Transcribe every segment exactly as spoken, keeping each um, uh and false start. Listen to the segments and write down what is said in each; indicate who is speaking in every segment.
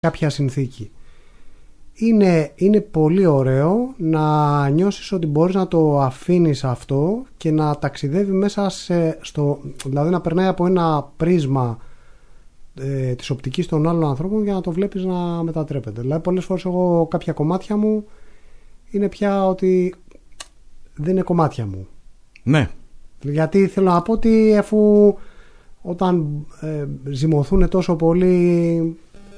Speaker 1: κάποια συνθήκη. Είναι, είναι πολύ ωραίο να νιώσεις ότι μπορείς να το αφήνεις αυτό και να ταξιδεύει μέσα σε, στο, δηλαδή να περνάει από ένα πρίσμα ε, της οπτικής των άλλων ανθρώπων για να το βλέπεις να μετατρέπεται. Δηλαδή πολλές φορές εγώ κάποια κομμάτια μου είναι πια ότι δεν είναι κομμάτια μου.
Speaker 2: Ναι.
Speaker 1: Γιατί θέλω να πω ότι αφού όταν ε, ζυμωθούν τόσο πολύ,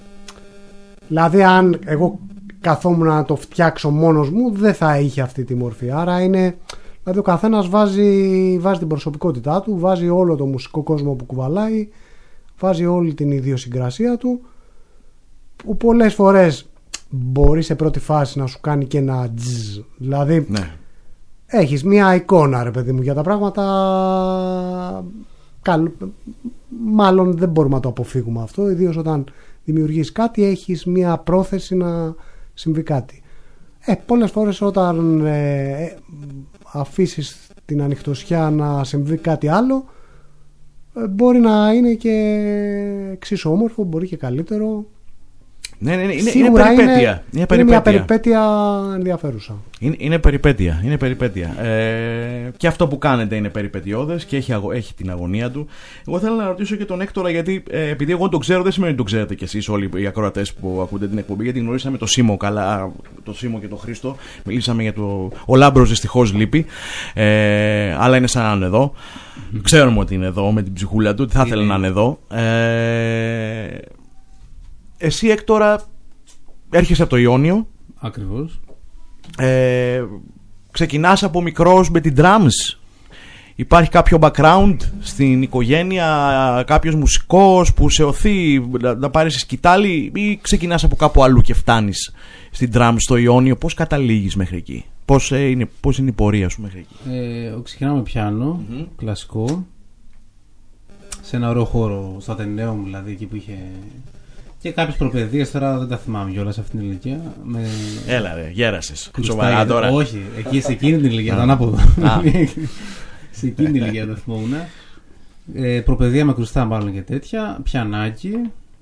Speaker 1: δηλαδή αν εγώ καθόμουν να το φτιάξω μόνος μου δεν θα είχε αυτή τη μορφή. Άρα είναι, δηλαδή ο καθένας βάζει, βάζει την προσωπικότητά του, βάζει όλο το μουσικό κόσμο που κουβαλάει, βάζει όλη την ιδιοσυγκρασία του, που πολλές φορές μπορεί σε πρώτη φάση να σου κάνει και ένα τζζ, δηλαδή
Speaker 2: ναι.
Speaker 1: Έχεις μια εικόνα ρε παιδί μου για τα πράγματα, καλ... μάλλον δεν μπορούμε να το αποφύγουμε αυτό, ιδίως όταν δημιουργείς κάτι έχεις μια πρόθεση να συμβεί κάτι. Ε, πολλές φορές όταν ε, αφήσεις την ανοιχτοσιά να συμβεί κάτι άλλο, ε, μπορεί να είναι και εξίσου όμορφο, μπορεί και καλύτερο.
Speaker 2: Ναι, ναι, είναι, είναι περιπέτεια.
Speaker 1: Είναι,
Speaker 2: είναι,
Speaker 1: είναι
Speaker 2: περιπέτεια.
Speaker 1: μια περιπέτεια ενδιαφέρουσα.
Speaker 2: Είναι, είναι περιπέτεια. Είναι περιπέτεια. Ε, και αυτό που κάνετε είναι περιπετειώδες και έχει, αγω, έχει την αγωνία του. Εγώ θέλω να ρωτήσω και τον Έκτορα, γιατί ε, επειδή εγώ τον ξέρω, δεν σημαίνει ότι τον ξέρετε κι εσείς όλοι οι ακροατές που ακούτε την εκπομπή, γιατί γνωρίσαμε το Σίμο καλά, το Σίμο και τον Χρήστο. Μιλήσαμε για το. Ο Λάμπρος δυστυχώς λείπει, ε, αλλά είναι σαν να είναι εδώ. Mm-hmm. Ξέρουμε ότι είναι εδώ με την ψυχούλα του, ότι θα ήθελε να είναι εδώ. Ε, Εσύ, Έκτορα, έρχεσαι από το Ιόνιο.
Speaker 3: Ακριβώς.
Speaker 2: Ε, ξεκινάς από μικρός με την drums. Υπάρχει κάποιο background στην οικογένεια, κάποιος μουσικός που σε οθεί να, να πάρεις σκητάλη, ή ξεκινάς από κάπου αλλού και φτάνεις στην drums στο Ιόνιο? Πώς καταλήγεις μέχρι εκεί? Πώς, ε, είναι, πώς είναι η πορεία σου μέχρι εκεί?
Speaker 3: Ε, ξεκινάμε πιάνο, mm-hmm. κλασικό. Σε ένα ωραίο χώρο, στο Αθηναίο μου δηλαδή, εκεί που είχε... Και κάποιες προπαιδείες, τώρα δεν τα θυμάμαι κιόλας σε αυτήν την ηλικία. Με...
Speaker 2: Έλα ρε, γέρασες. Σοβαρά τώρα.
Speaker 3: Όχι, εκεί σε εκείνη την ηλικία, ήταν ανάποδο. Σε εκείνη την ηλικία το θυμόμουν. Ε, προπαιδεία με κρουστά μάλλον και τέτοια. Πιανάκι.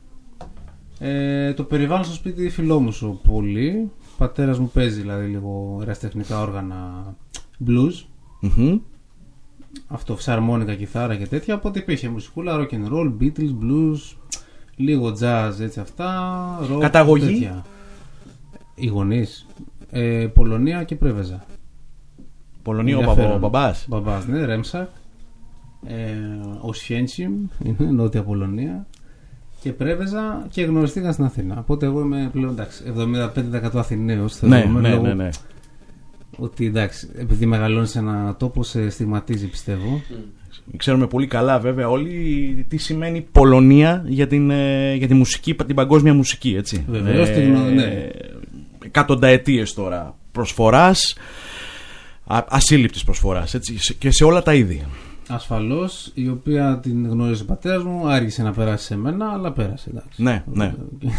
Speaker 3: Ε, το περιβάλλον στο σπίτι φιλόμουσο πολύ. Ο πατέρας μου παίζει δηλαδή λίγο ερασιτεχνικά όργανα blues.
Speaker 2: Mm-hmm.
Speaker 3: Αυτό, φυσαρμόνικα, κιθάρα και τέτοια. Οπότε υπήρχε μουσικούλα, rock and roll, Beatles, blues. Λίγο jazz, έτσι αυτά. Rock,
Speaker 2: καταγωγή.
Speaker 3: Τέτοια. Οι γονείς. Ε, Πολωνία και Πρέβεζα.
Speaker 2: Πολωνία ο, μπαμπα, ο μπαμπάς.
Speaker 3: Μπαμπάς, ναι, Ρέμσακ. Ε, ο Σιέντσιμ, είναι νότια Πολωνία. Και Πρέβεζα και γνωριστήκαν στην Αθήνα. Οπότε εγώ είμαι πλέον εντάξει, εβδομήντα πέντε τοις εκατό Αθηναίος.
Speaker 2: Ναι, ναι, ναι, ναι, ναι.
Speaker 3: Ότι εντάξει, επειδή μεγαλώνεις σε ένα τόπο, σε στιγματίζει πιστεύω. Mm.
Speaker 2: Ξέρουμε πολύ καλά βέβαια όλοι τι σημαίνει Πολωνία για την, για τη μουσική, την παγκόσμια μουσική, έτσι.
Speaker 3: Βεβαίως, ε, ναι.
Speaker 2: Εκατονταετίες τώρα προσφοράς, α, ασύλληπτης προσφοράς, έτσι, και σε όλα τα είδη.
Speaker 3: Ασφαλώς, η οποία την γνώρισε ο πατέρας μου, άργησε να περάσει σε μένα, αλλά πέρασε, εντάξει.
Speaker 2: Ναι, ναι.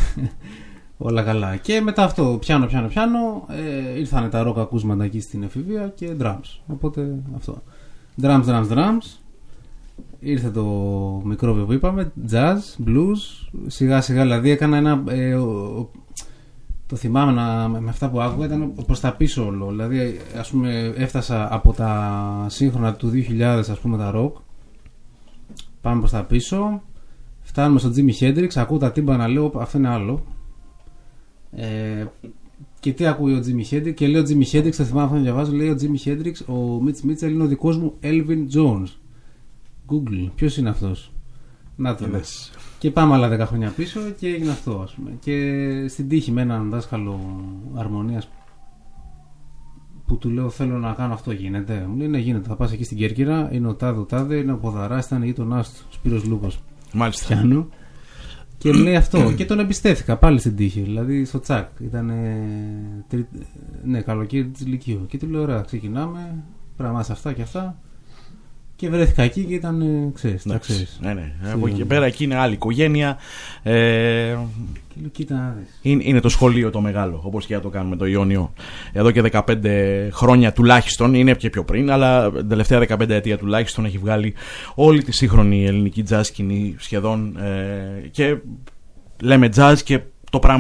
Speaker 3: Όλα καλά. Και μετά αυτό, πιάνω, πιάνω, πιάνω, ε, ήρθανε τα ροκ ακούσματα εκεί στην εφηβεία και drums. Οπότε αυτό. Drums, drums, drums. Ήρθε το μικρόβιο που είπαμε, jazz, blues, σιγά σιγά δηλαδή έκανα ένα, ε, ο, ο, το θυμάμαι να, με αυτά που άκουγα ήταν προς τα πίσω όλο, δηλαδή ας πούμε έφτασα από τα σύγχρονα του δύο χιλιάδες ας πούμε τα rock, πάμε προς τα πίσω, φτάνουμε στο Jimi Hendrix, ακούω τα τύμπανα, λέω αυτό είναι άλλο, ε, και τι ακούει ο Jimi Hendrix και λέω Jimi Hendrix, θα θυμάμαι αυτό να διαβάζω, λέει ο Jimi Hendrix, ο Mitch Mitchell είναι ο δικός μου Elvin Jones. Google, ποιος είναι αυτός? Να το λες. Και πάμε άλλα δέκα χρόνια πίσω και έγινε αυτό, ας πούμε. Και στην τύχη με έναν δάσκαλο αρμονίας που του λέω θέλω να κάνω αυτό, γίνεται? Μου λέει ναι, γίνεται. Θα πας εκεί στην Κέρκυρα, είναι ο τάδε ο τάδε, είναι ο Ποδαράς, ήταν γείτονάς του, ο Σπύρος Λούπος.
Speaker 2: Μάλιστα.
Speaker 3: Πιάνω. Και μου λέει αυτό. Και τον εμπιστεύτηκα πάλι στην τύχη. Δηλαδή στο τσακ. Ήταν τρι... ναι, καλοκαίρι της Λυκείου. Και του λέω ωραία, ξεκινάμε. Πράγματα αυτά και αυτά. Και βρέθηκα εκεί και ήταν, ξέρεις, τα ξέρεις.
Speaker 2: Ναι, ναι. Από εκεί πέρα εκεί είναι άλλη οικογένεια. Ε,
Speaker 3: και λέω, κοίτα,
Speaker 2: είναι, είναι το σχολείο το μεγάλο, όπως και να το κάνουμε το Ιόνιο. Εδώ και δεκαπέντε χρόνια τουλάχιστον, είναι και πιο πριν, αλλά την τελευταία δεκαπέντε ετία τουλάχιστον έχει βγάλει όλη τη σύγχρονη ελληνική jazz σκηνή σχεδόν. Ε, και λέμε jazz και το πράγμα